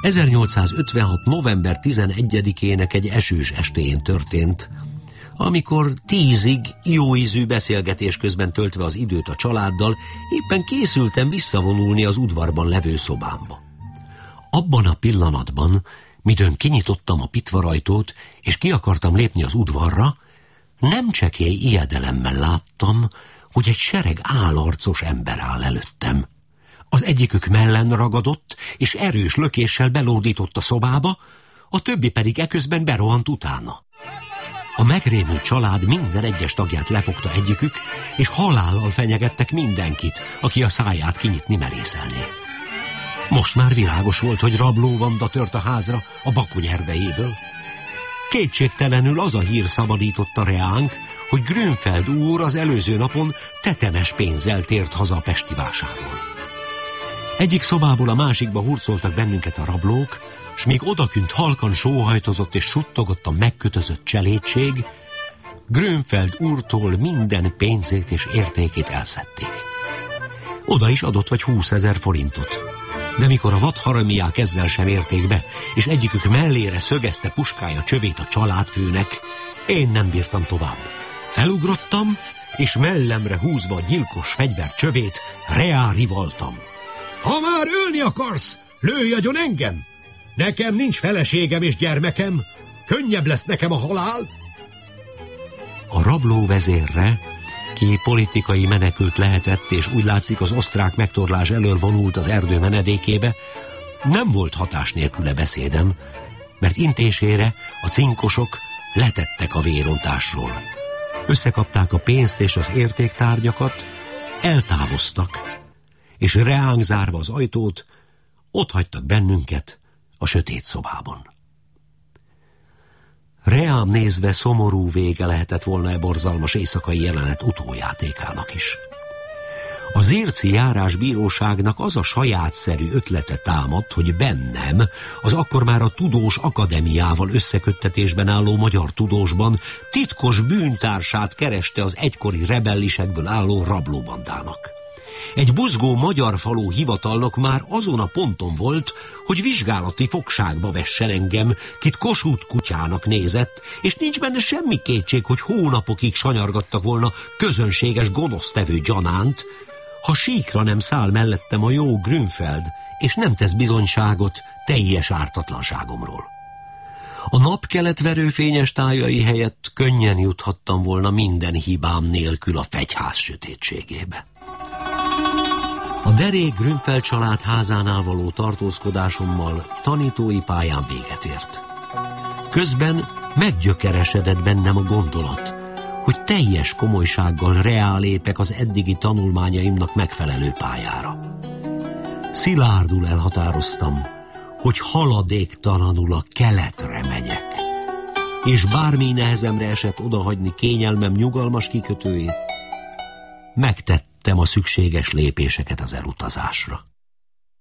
1856. november 11-ének egy esős estéjén történt, amikor 10-ig jóízű beszélgetés közben töltve az időt a családdal, éppen készültem visszavonulni az udvarban levő szobámba. Abban a pillanatban, midőn kinyitottam a pitvarajtót, és ki akartam lépni az udvarra, nem csekély ijedelemmel láttam, hogy egy sereg álarcos ember áll előttem. Az egyikük mellen ragadott, és erős lökéssel belódított a szobába, a többi pedig eközben berohant utána. A megrémült család minden egyes tagját lefogta egyikük, és halállal fenyegettek mindenkit, aki a száját kinyitni merészelné. Most már világos volt, hogy rablóbanda tört a házra a Bakony erdejéből. Kétségtelenül az a hír szabadította reánk, hogy Grünfeld úr az előző napon tetemes pénzzel tért haza a pesti vásárról. Egyik szobából a másikba hurcoltak bennünket a rablók, s míg odakünt halkan sóhajtozott és suttogott a megkötözött cselédség, Grünfeld úrtól minden pénzét és értékét elszedték. Oda is adott vagy 20 000 forintot. De mikor a vadharamiák ezzel sem érték be, és egyikük mellére szögezte puskája csövét a családfőnek, én nem bírtam tovább. Felugrottam, és mellemre húzva a gyilkos fegyver csövét, reá rivaltam. Ha már ölni akarsz, lőj agyon engem! Nekem nincs feleségem és gyermekem, könnyebb lesz nekem a halál. A rabló vezérre, ki politikai menekült lehetett, és úgy látszik az osztrák megtorlás elől vonult az erdő menedékébe, nem volt hatás nélküle beszédem, mert intésére a cinkosok letettek a vérontásról. Összekapták a pénzt és az értéktárgyakat, eltávoztak, és reánk zárva az ajtót, ott hagytak bennünket a sötét szobában. Reám nézve szomorú vége lehetett volna e borzalmas éjszakai jelenet utójátékának is. Az érci járásbíróságnak az a sajátszerű ötlete támadt, hogy bennem, az akkor már a Tudós Akadémiával összeköttetésben álló magyar tudósban titkos bűntársát kereste az egykori rebellisekből álló rablóbandának. Egy buzgó magyar falu hivatalnok már azon a ponton volt, hogy vizsgálati fogságba vessen engem, kit Kossuth kutyának nézett, és nincs benne semmi kétség, hogy hónapokig sanyargattak volna közönséges gonosztevő gyanánt, ha síkra nem száll mellettem a jó Grünfeld, és nem tesz bizonyságot teljes ártatlanságomról. A napkeletverő fényes tájai helyett könnyen juthattam volna minden hibám nélkül a fegyház sötétségébe. A derék Grünfeld család házánál való tartózkodásommal tanítói pályán véget ért. Közben meggyökeresedett bennem a gondolat, hogy teljes komolysággal reálépek az eddigi tanulmányaimnak megfelelő pályára. Szilárdul elhatároztam, hogy haladéktalanul a keletre megyek, és bármi nehezemre esett odahagyni kényelmem nyugalmas kikötőjét, megtettem a szükséges lépéseket az elutazásra.